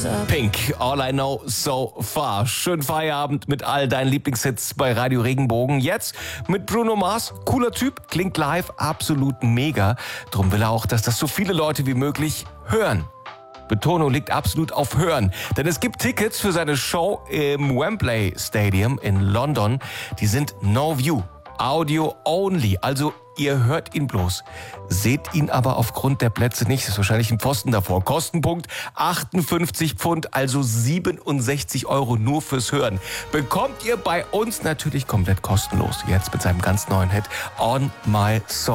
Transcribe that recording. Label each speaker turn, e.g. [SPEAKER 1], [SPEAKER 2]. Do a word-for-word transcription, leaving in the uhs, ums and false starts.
[SPEAKER 1] Pink, All I Know So Far. Schönen Feierabend mit all deinen Lieblingshits bei Radio Regenbogen. Jetzt mit Bruno Mars. Cooler Typ, klingt live absolut mega. Drum will er auch, dass das so viele Leute wie möglich hören. Betonung liegt absolut auf Hören. Denn es gibt Tickets für seine Show im Wembley Stadium in London. Die sind No View, Audio only. Also ihr hört ihn bloß. Seht ihn aber aufgrund der Plätze nicht. Das ist wahrscheinlich ein Pfosten davor. Kostenpunkt achtundfünfzig Pfund, also siebenundsechzig Euro nur fürs Hören. Bekommt ihr bei uns natürlich komplett kostenlos. Jetzt mit seinem ganz neuen Hit On My Soul.